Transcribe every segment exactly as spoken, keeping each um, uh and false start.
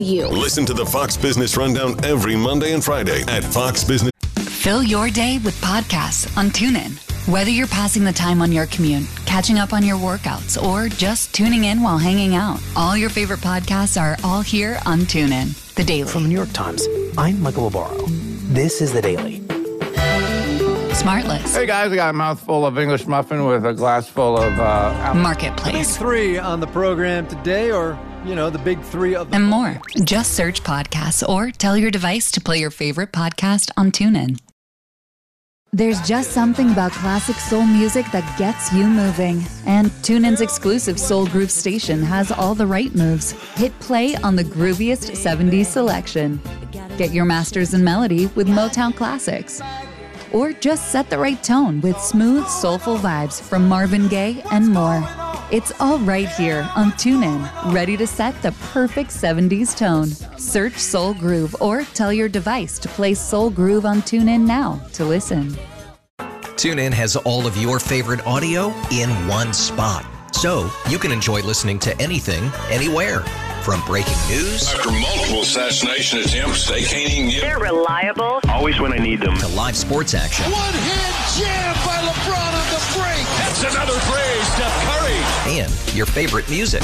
You. Listen to the Fox Business Rundown every Monday and Friday at Fox Business. Fill your day with podcasts on TuneIn. Whether you're passing the time on your commute, catching up on your workouts, or just tuning in while hanging out, all your favorite podcasts are all here on TuneIn. The Daily. From the New York Times, I'm Michael Barbaro. This is The Daily. Smartless. Hey guys, I got a mouthful of English muffin with a glass full of uh, Marketplace. Big three on the program today, or, you know, the big three of the and more. Just search podcasts or tell your device to play your favorite podcast on TuneIn. There's just something about classic soul music that gets you moving. And TuneIn's exclusive Soul Groove station has all the right moves. Hit play on the grooviest seventies selection. Get your masters in melody with Motown classics. Or just set the right tone with smooth, soulful vibes from Marvin Gaye and more. It's all right here on TuneIn, ready to set the perfect seventies tone. Search Soul Groove or tell your device to play Soul Groove on TuneIn now to listen. TuneIn has all of your favorite audio in one spot, so you can enjoy listening to anything, anywhere. From breaking news after multiple assassination attempts, they can't even get. They're reliable. Always when I need them. To live sports action. One hand jam by LeBron on the break. That's another three, Steph Curry. And your favorite music.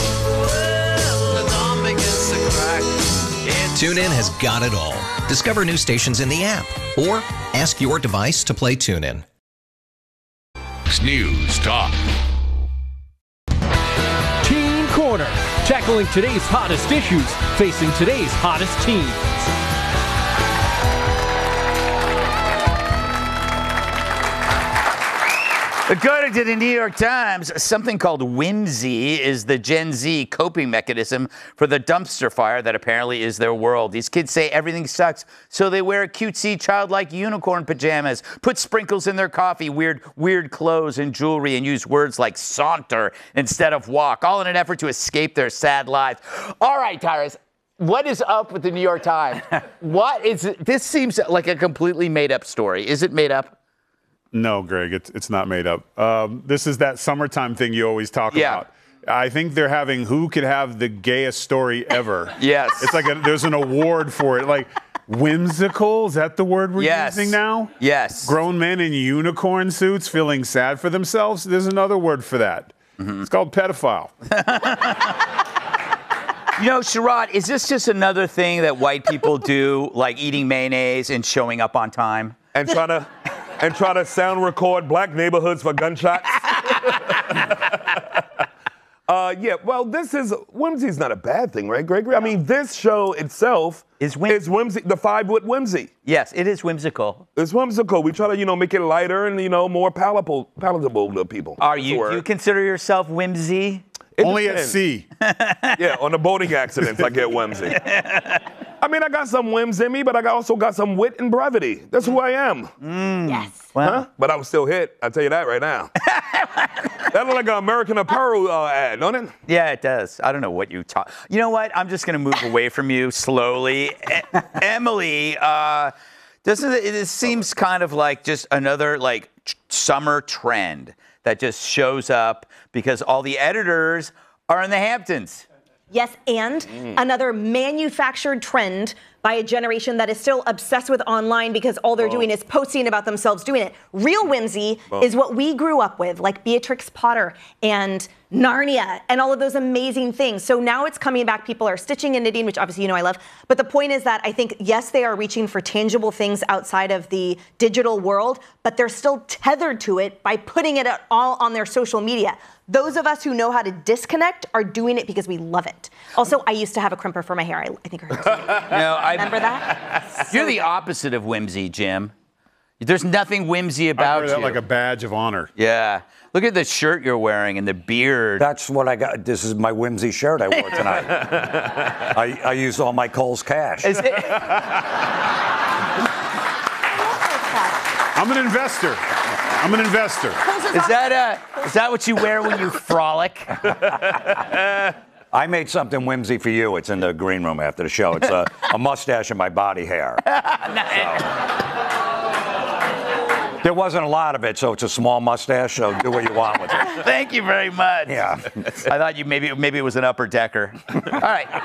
TuneIn has got it all. Discover new stations in the app or ask your device to play TuneIn. News Talk. Teen Corner, tackling today's hottest issues, facing today's hottest teams. According to the New York Times, something called whimsy is the Gen Z coping mechanism for the dumpster fire that apparently is their world. These kids say everything sucks, so they wear cutesy, childlike unicorn pajamas, put sprinkles in their coffee, weird, weird clothes and jewelry, and use words like saunter instead of walk, all in an effort to escape their sad lives. All right, Tyrus. What is up with the New York Times? What is this? Seems like a completely made-up story. Is it made up? No, Greg, it's it's not made up. Um, this is that summertime thing you always talk yeah. about. I think they're having who could have the gayest story ever. Yes. It's like a, there's an award for it. Like whimsical, is that the word we're yes. using now? Yes. Grown men in unicorn suits feeling sad for themselves. There's another word for that. Mm-hmm. It's called pedophile. You know, Sherrod, is this just another thing that white people do, like eating mayonnaise and showing up on time? And try to... And try to sound record black neighborhoods for gunshots. uh, yeah, well, this is, whimsy's not a bad thing, right, Gregory? I mean, this show itself is, whim- is whimsy, the five-foot whimsy. Yes, it is whimsical. It's whimsical. We try to, you know, make it lighter and, you know, more palatable, palatable to people. Are you, do you consider yourself whimsy? It Only depends. At sea. Yeah, on the boating accidents, I get whimsy. I mean, I got some whims in me, but I also got some wit and brevity. That's who I am. Mm. Yes. Well. Huh? But I was still hit. I'll tell you that right now. That looked like an American Apparel uh, ad, don't it? Yeah, it does. I don't know what you talk. You know what? I'm just going to move away from you slowly. E- Emily, uh, doesn't it, it seems kind of like just another like t- summer trend that just shows up because all the editors are in the Hamptons. Yes, and mm. another manufactured trend by a generation that is still obsessed with online because all they're oh. doing is posting about themselves doing it. Real whimsy oh. is what we grew up with, like Beatrix Potter and Narnia and all of those amazing things. So now it's coming back. People are stitching and knitting, which obviously you know I love. But the point is that I think, yes, they are reaching for tangible things outside of the digital world, but they're still tethered to it by putting it all on their social media. Those of us who know how to disconnect are doing it because we love it. Also, I used to have a crimper for my hair. I, I think her hair's no, I Remember that? You're so the good. Opposite of whimsy, Jim. There's nothing whimsy about I wear that you. like a badge of honor. Yeah. Look at the shirt you're wearing and the beard. That's what I got. This is my whimsy shirt I wore tonight. I, I used all my Kohl's cash. Is it? I'm an investor. I'm an investor. Is that uh, is that what you wear when you frolic? I made something whimsy for you. It's in the green room after the show. It's a, a mustache and my body hair. So. There wasn't a lot of it, so it's a small mustache, so do what you want with it. Thank you very much. Yeah. I thought you maybe maybe it was an upper decker. All right.